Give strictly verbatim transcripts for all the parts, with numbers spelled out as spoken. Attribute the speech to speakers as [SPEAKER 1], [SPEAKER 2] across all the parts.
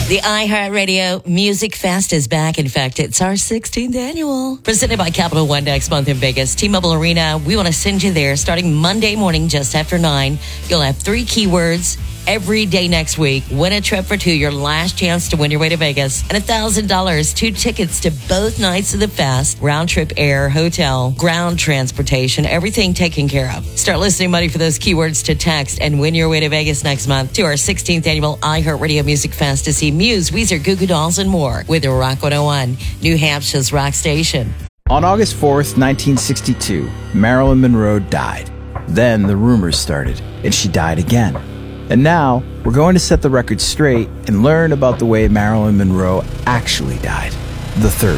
[SPEAKER 1] The iHeartRadio Music Fest is back. In fact, it's our sixteenth annual. Presented by Capital One next month in Vegas. T-Mobile Arena, we want to send you there starting Monday morning just after nine. You'll have three keywords every day next week. Win a trip for two, your last chance to win your way to Vegas. And one thousand dollars, two tickets to both nights of the fest. Round trip air, hotel, ground transportation, everything taken care of. Start listening money for those keywords to text and win your way to Vegas next month to our sixteenth annual iHeartRadio Music Fest to see Muse, Weezer, Goo Goo Dolls, and more with Rock one oh one, New Hampshire's rock station.
[SPEAKER 2] On August fourth, nineteen sixty-two, Marilyn Monroe died. Then the rumors started, and she died again. And now, we're going to set the record straight and learn about the way Marilyn Monroe actually died, the third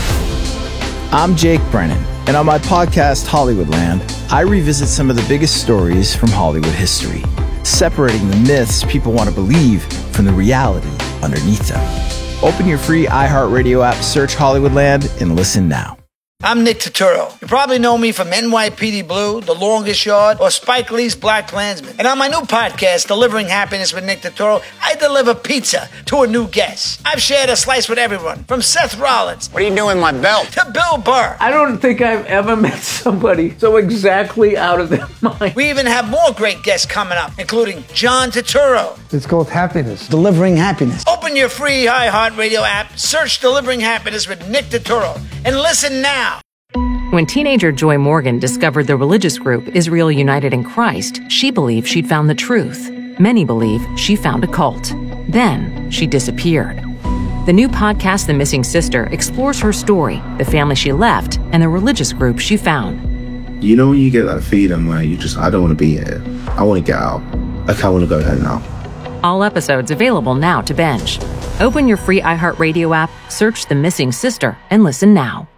[SPEAKER 2] way. I'm Jake Brennan, and on my podcast, Hollywoodland, I revisit some of the biggest stories from Hollywood history, separating the myths people want to believe from the reality underneath them. Open your free iHeartRadio app, search Hollywoodland, and listen now.
[SPEAKER 3] I'm Nick Turturro. You probably know me from N Y P D Blue, The Longest Yard, or Spike Lee's Black Klansman. And on my new podcast, Delivering Happiness with Nick Turturro, I deliver pizza to a new guest. I've shared a slice with everyone, from Seth Rollins.
[SPEAKER 4] What are you doing with my belt?
[SPEAKER 3] To Bill Burr.
[SPEAKER 5] I don't think I've ever met somebody so exactly out of their mind.
[SPEAKER 3] We even have more great guests coming up, including John Turturro.
[SPEAKER 6] It's called Happiness.
[SPEAKER 4] Delivering Happiness.
[SPEAKER 3] Open your free iHeartRadio app, search Delivering Happiness with Nick Turturro, and listen now.
[SPEAKER 7] When teenager Joy Morgan discovered the religious group Israel United in Christ, she believed she'd found the truth. Many believe she found a cult. Then she disappeared. The new podcast, The Missing Sister, explores her story, the family she left, and the religious group she found.
[SPEAKER 8] You know when you get that feeling where you just, I don't want to be here. I want to get out. Like, I want to go home now.
[SPEAKER 7] All episodes available now to binge. Open your free iHeartRadio app, search The Missing Sister, and listen now.